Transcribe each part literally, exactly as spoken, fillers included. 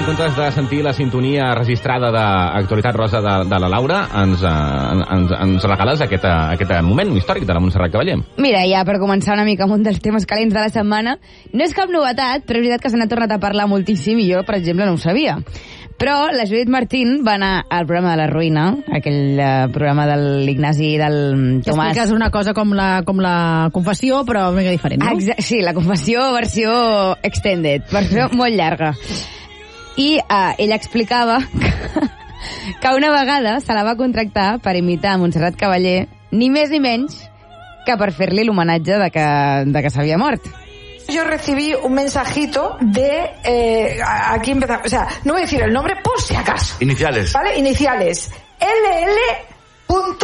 comptes de sentir la sintonia registrada d'Actualitat Rosa de, de la Laura, ens, eh, ens, ens regales aquest, aquest moment històric de la Montserrat Cavaller. Mira, ja per començar una mica amb un dels temes calents de la setmana, no és cap novetat, però és veritat que se n'ha tornat a parlar moltíssim i jo, per exemple, no ho sabia. Però la Judit Martín va anar al programa de la Ruïna, aquell uh, programa de l'Ignasi i del Tomàs. Expliques una cosa com la, com la confessió, però una mica diferent, no? Exa- sí, la confessió versió extended, versió molt llarga. I uh, ella explicava que, que una vegada se la va contractar per imitar a Montserrat Cavaller, ni més ni menys que per fer-li l'homenatge de que, de que s'havia mort. Yo recibí un mensajito de... Eh, aquí empezamos... O sea, no voy a decir el nombre por si acaso. Iniciales. ¿Vale? Iniciales. L L punto...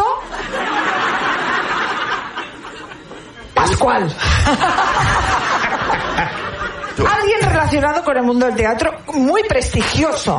Pascual. Alguien relacionado con el mundo del teatro muy prestigioso.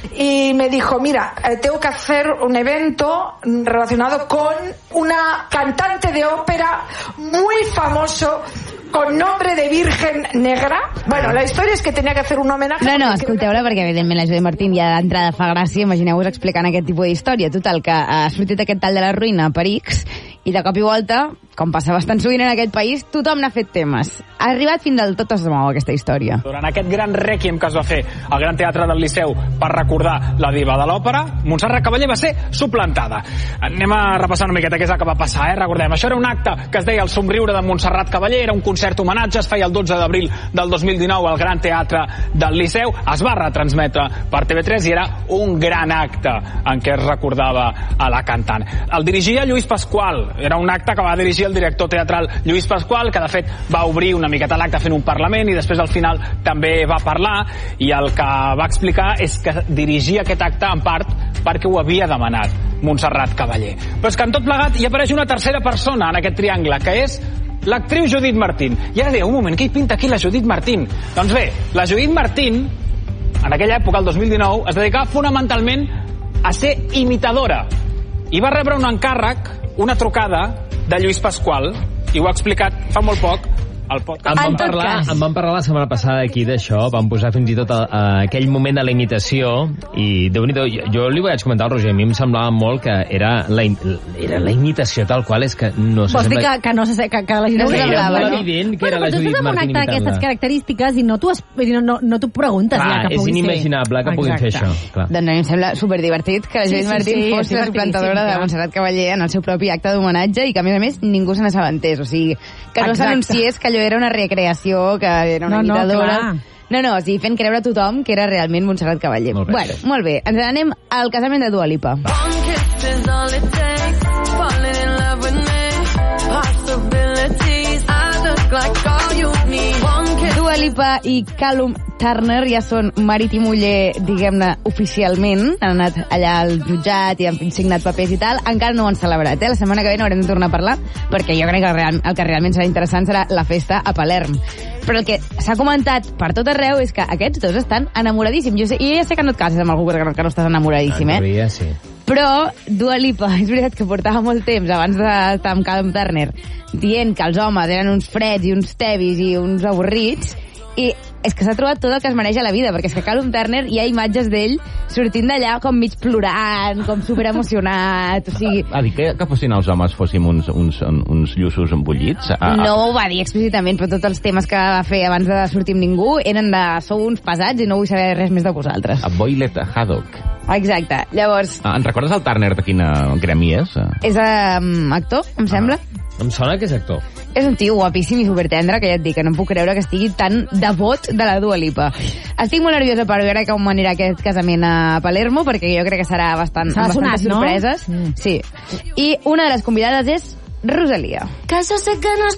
Y me dijo, mira, eh, tengo que hacer un evento relacionado con una cantante de ópera muy famoso con nombre de Virgen Negra. Bueno, la història és que tenia que fer un homenatge... No, no, escolteu-la, perquè evidentment la Judit Martín ja d'entrada fa gràcia. Imagineu-vos explicant aquest tipus d'història. Total, que ha sortit aquest tall de la Ruïna per X i de cop i volta, com passa bastant sovint en aquest país, tothom n'ha fet temes. Ha arribat fins del tot es mou aquesta història. Durant aquest gran rèquiem que es va fer al Gran Teatre del Liceu per recordar la diva de l'òpera, Montserrat Cavaller va ser suplantada. Anem a repassar una miqueta què és el que va passar, eh? Recordem, això era un acte que es deia El somriure de Montserrat Cavaller, era un concert homenatge, es feia el dotze d'abril del dos mil dinou al Gran Teatre del Liceu, es va retransmetre per T V tres i era un gran acte en què es recordava a la cantant. El dirigia Lluís Pasqual, era un acte que va dirigir el director teatral Lluís Pasqual, que de fet va obrir una miqueta l'acte fent un parlament i després al final també va parlar, i el que va explicar és que dirigia aquest acte en part perquè ho havia demanat Montserrat Cavaller. Però és que en tot plegat hi apareix una tercera persona en aquest triangle, que és l'actriu Judit Martín. I ara diu, un moment, què hi pinta aquí la Judit Martín? Doncs bé, la Judit Martín, en aquella època, el dos mil dinou, es dedicava fonamentalment a ser imitadora. I va rebre un encàrrec, una trucada de Lluís Pasqual, i ho ha explicat fa molt poc al podcast. Em van, parlar, em van parlar la setmana passada aquí d'això, van posar fins i tot a, a aquell moment de la imitació, i Déu-n'hi-do, jo, jo li vaig comentar al Roger, a mi em semblava molt que era la, era la imitació tal qual, és que no se Vols dir sembla... que, que, no se, que, que la gent No, no era semblava, molt no? evident que Bueno, era la però tu Judit estàs en un Martín acte d'aquestes imitant-la. característiques i no t'ho es- vull dir, no, no t'ho preguntes Clar, ja que és pugui ser. inimaginable que puguin fer Exacte. això. Clar. Doncs a mi em sembla superdivertit que la Sí, Judit sí, Martín sí, fos és la divertidíssim, suplantadora de clar. Montserrat Cavaller en el seu propi acte d'homenatge i que, a més a més, ningú se n'assabentés. O sigui, que no Exacte. s'anunciés que allò era una recreació, que era una No, no, imitadora... clar. No, no, o sigui, fent creure a tothom que era realment Montserrat Cavaller. Molt bé. Bueno, molt bé. Ens anem al casament de Dua Lipa. Dua Lipa i Callum Turner ja són marit i muller, diguem-ne, oficialment. Han anat allà al jutjat i han signat papers i tal. Encara no ho han celebrat, eh? La setmana que ve no haurem de tornar a parlar, perquè jo crec que el, real, el que realment serà interessant serà la festa a Palerm. Però el que s'ha comentat per tot arreu és que aquests dos estan enamoradíssims. Jo, sé, jo ja sé que no et cases amb algú que no, que no estàs enamoradíssim, En eh? teoria, sí. Però Dua Lipa, és veritat que portava molt temps abans d'estar amb Callum Turner dient que els homes eren uns freds i uns tebis i uns avorrits, i és que s'ha trobat tot el que es mereix a la vida, perquè és que Callum Turner hi ha imatges d'ell sortint d'allà com mig plorant, com superemocionat, o sigui... Ha dit que, que fossin els homes fóssim uns, uns, uns lluços embullits? A, a... No ho va dir explícitament, però tots els temes que va fer abans de sortir amb ningú eren de sou uns pesats i no vull saber res més de vosaltres. A Boylet Haddock. Exacte. Llavors, Ah, en recordes el Turner de quina gremi és? és um, actor, em sembla? Em sona que és actor. És un tio guapíssim i supertendre, que ja et dic, que no em puc creure que estigui tan devot de la Dua Lipa. Estic molt nerviosa per veure com anirà aquest casament a Palermo, perquè jo crec que serà bastant, S'ha amb bastantes sonat, no? sorpreses. Mm. Sí. I una de les convidades és Rosalia. Que yo sé que no